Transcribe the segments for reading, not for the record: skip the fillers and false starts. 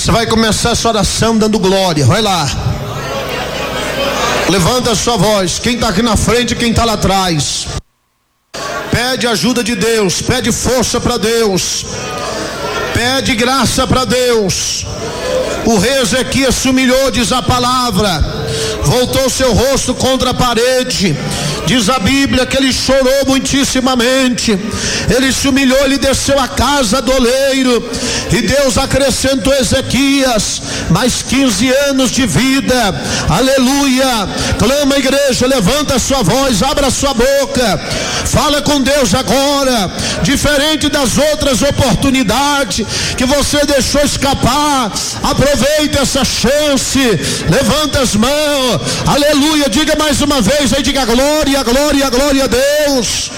Você vai começar essa oração dando glória. Vai lá. Levanta a sua voz. Quem está aqui na frente, quem está lá atrás. Pede ajuda de Deus. Pede força para Deus. Pede graça para Deus. O rei Ezequias se humilhou, diz a palavra. Voltou seu rosto contra a parede. Diz a Bíblia que ele chorou muitíssimamente. Ele se humilhou, ele desceu a casa do oleiro. E Deus acrescentou a Ezequias mais 15 anos de vida. Aleluia. Clama, igreja, levanta a sua voz, abra a sua boca. Fala com Deus agora. Diferente das outras oportunidades que você deixou escapar, aproveita essa chance. Levanta as mãos. Aleluia. Diga mais uma vez aí, diga glória, glória, glória a Deus.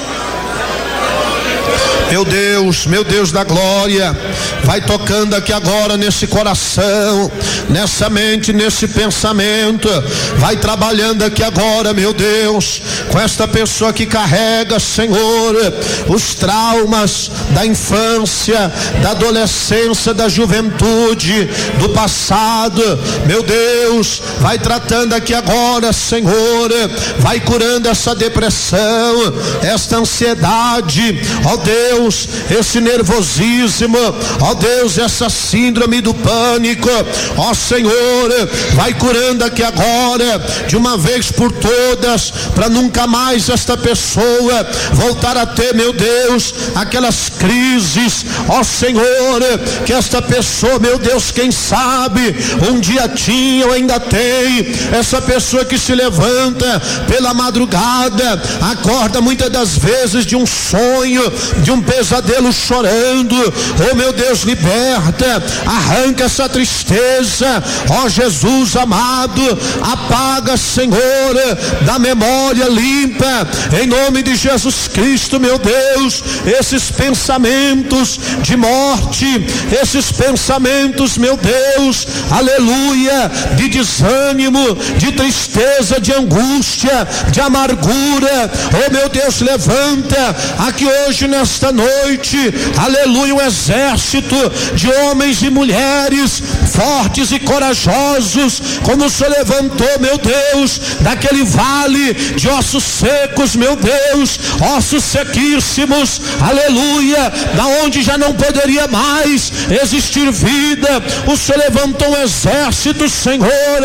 Meu Deus da glória, vai tocando aqui agora nesse coração, nessa mente, nesse pensamento, vai trabalhando aqui agora, meu Deus, com esta pessoa que carrega, Senhor, os traumas da infância, da adolescência, da juventude, do passado. Meu Deus, vai tratando aqui agora, Senhor, vai curando essa depressão, esta ansiedade, ó Deus, esse nervosismo, ó Deus, essa síndrome do pânico, ó Senhor, vai curando aqui agora, de uma vez por todas, para nunca mais esta pessoa voltar a ter, meu Deus, aquelas crises, ó Senhor, que esta pessoa, meu Deus, quem sabe, um dia tinha ou ainda tem, essa pessoa que se levanta pela madrugada, acorda muitas das vezes de um sonho, de um pesadelo, chorando. Oh meu Deus, liberta, arranca essa tristeza, ó Jesus amado, apaga, Senhor, da memória, limpa, em nome de Jesus Cristo, meu Deus, esses pensamentos de morte, esses pensamentos, meu Deus, aleluia, de desânimo, de tristeza, de angústia, de amargura. Oh meu Deus, levanta aqui hoje nesta noite, aleluia, um exército de homens e mulheres fortes e corajosos, como o Senhor levantou, meu Deus, daquele vale de ossos secos, meu Deus, ossos sequíssimos, aleluia, da onde já não poderia mais existir vida. O Senhor levantou um exército, Senhor.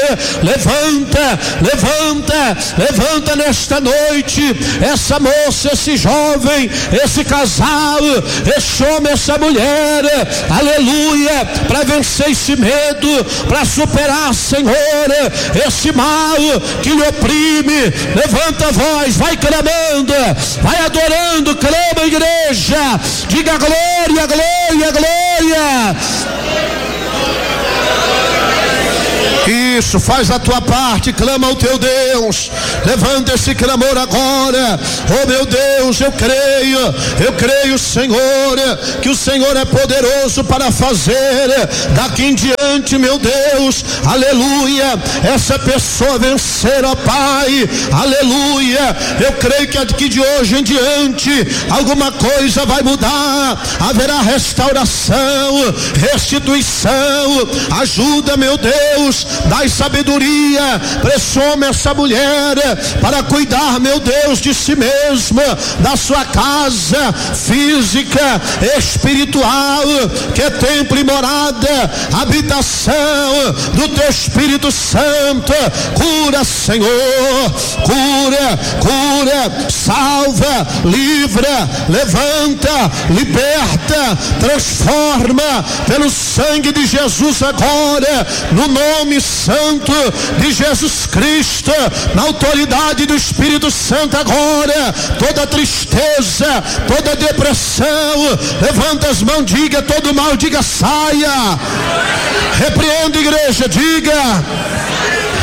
Levanta, levanta, levanta nesta noite essa moça, esse jovem, esse casal, esse homem, essa mulher, aleluia, para vencer esse medo, para superar, Senhor, esse mal que lhe oprime. Levanta a voz, vai clamando, vai adorando, clama, igreja, diga glória, glória, glória. Isso, faz a tua parte, clama ao teu Deus, levanta esse clamor agora. Oh meu Deus, eu creio, Senhor, que o Senhor é poderoso para fazer daqui em diante, meu Deus, aleluia, essa pessoa vencer, ó Pai, aleluia. Eu creio que aqui de hoje em diante alguma coisa vai mudar, haverá restauração, restituição. Ajuda, meu Deus, dai sabedoria para esse homem, essa mulher, para cuidar, meu Deus, de si mesmo, da sua casa física, espiritual, que é templo e morada, habitação do teu Espírito Santo. Cura, Senhor, cura, salva, livra, levanta, liberta, transforma pelo sangue de Jesus agora, no nome santo de Jesus Cristo, na autoridade do Espírito Santo agora. Toda tristeza, toda depressão, levanta as mãos, diga todo mal, diga saia. Repreenda, igreja, diga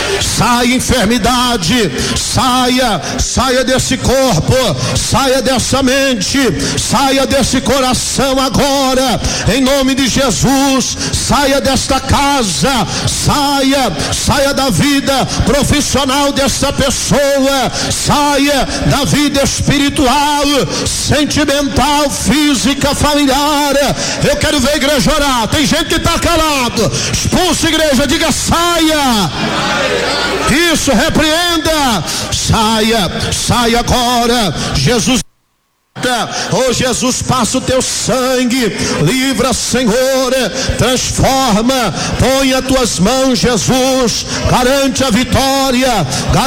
saia enfermidade, saia desse corpo, saia dessa mente, saia desse coração agora, em nome de Jesus. Saia desta casa, saia da vida profissional dessa pessoa, saia da vida espiritual, sentimental, física, familiar. Eu quero ver a igreja orar. Tem gente que está calado. Expulsa a igreja, diga saia. Isso, repreenda. Saia agora. Jesus. Oh Jesus, passa o teu sangue, livra, Senhor, transforma, põe as tuas mãos, Jesus, garante a vitória,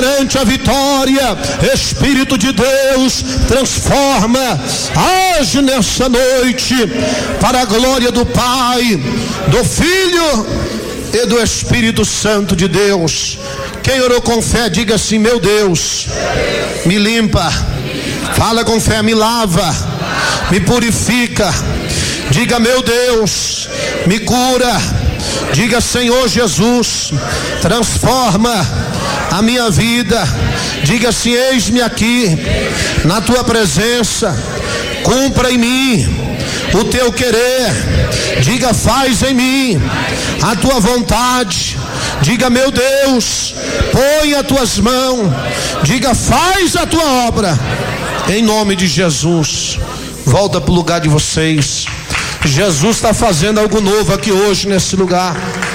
Espírito de Deus, transforma, age nessa noite, para a glória do Pai, do Filho e do Espírito Santo de Deus. Quem orou com fé, diga assim: meu Deus, me limpa. Fala com fé: me lava, me purifica. Diga: meu Deus, me cura. Diga: Senhor Jesus, transforma a minha vida. Diga assim: eis-me aqui na tua presença, cumpra em mim o teu querer. Diga: faz em mim a tua vontade. Diga: meu Deus, põe as tuas mãos. Diga: faz a tua obra. Em nome de Jesus. Volta para o lugar de vocês. Jesus está fazendo algo novo aqui hoje nesse lugar.